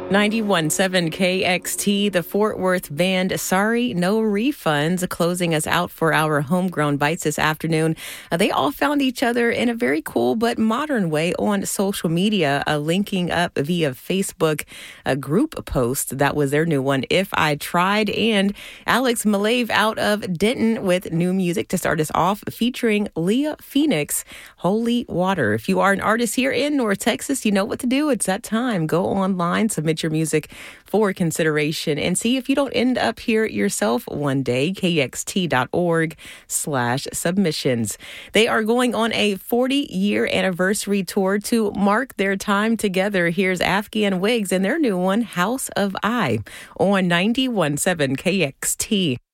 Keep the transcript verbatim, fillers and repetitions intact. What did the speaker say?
ninety-one point seven K X T, the Fort Worth band Sorry No Refunds, closing us out for our homegrown bites this afternoon. Uh, they all found each other in a very cool but modern way on social media, uh, linking up via Facebook, a group post. That was their new one, If I Tried. And Alex Malave out of Denton with new music to start us off, featuring Leah Phoenix, Holy Water. If you are an artist here in North Texas, you know what to do. It's that time. Go online, submit your music for consideration, and see if you don't end up here yourself one day. K X T dot org slash submissions. They are going on a forty-year anniversary tour to mark their time together. Here's Afghan Wigs and their new one, House of I, on ninety-one point seven K X T.